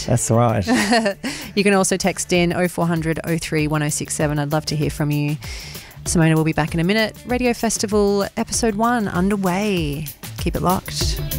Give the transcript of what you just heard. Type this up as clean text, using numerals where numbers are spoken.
right. That's right. You can also text in 0400 03 1067. I'd love to hear from you. Simona will be back in a minute. Radio Festival Episode 1 underway. Keep it locked.